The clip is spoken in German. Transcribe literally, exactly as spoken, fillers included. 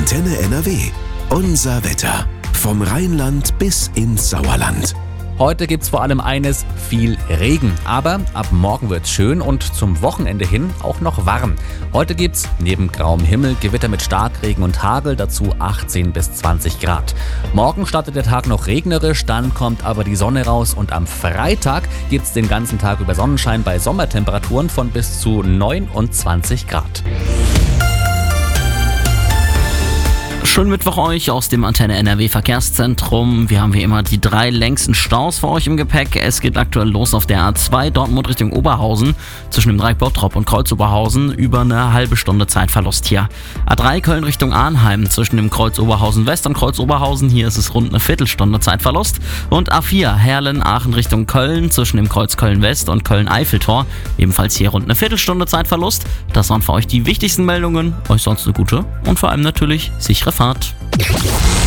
Antenne N R W. Unser Wetter. Vom Rheinland bis ins Sauerland. Heute gibt's vor allem eines, viel Regen. Aber ab morgen wird's schön und zum Wochenende hin auch noch warm. Heute gibt's neben grauem Himmel Gewitter mit Starkregen und Hagel, dazu achtzehn bis zwanzig Grad. Morgen startet der Tag noch regnerisch, dann kommt aber die Sonne raus und am Freitag gibt's den ganzen Tag über Sonnenschein bei Sommertemperaturen von bis zu neunundzwanzig Grad. Schönen Mittwoch euch aus dem Antenne N R W Verkehrszentrum. Wir haben wie immer die drei längsten Staus für euch im Gepäck. Es geht aktuell los auf der A zwei Dortmund Richtung Oberhausen zwischen dem Dreieck Bottrop und Kreuz Oberhausen, über eine halbe Stunde Zeitverlust hier. A drei Köln Richtung Arnheim zwischen dem Kreuz Oberhausen West und Kreuz Oberhausen, hier ist es rund eine Viertelstunde Zeitverlust. Und A vier Herlen Aachen Richtung Köln zwischen dem Kreuz Köln West und Köln Eiffeltor, ebenfalls hier rund eine Viertelstunde Zeitverlust. Das waren für euch die wichtigsten Meldungen. Euch sonst eine gute und vor allem natürlich sichere Fahrt.